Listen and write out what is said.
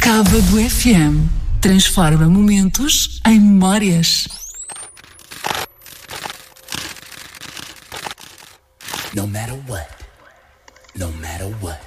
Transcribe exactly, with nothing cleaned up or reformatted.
Sábado F M. Transforma momentos em memórias. No matter what, no matter what.